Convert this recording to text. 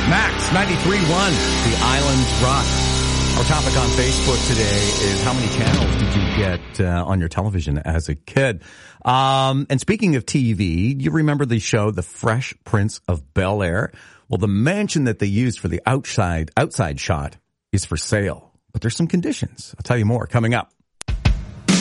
Max 93.1, The Island Rock. Our topic on Facebook today is how many channels did you get on your television as a kid? And speaking of TV, you remember the show The Fresh Prince of Bel-Air? Well, the mansion that they used for the outside shot is for sale, but there's some conditions. I'll tell you more coming up.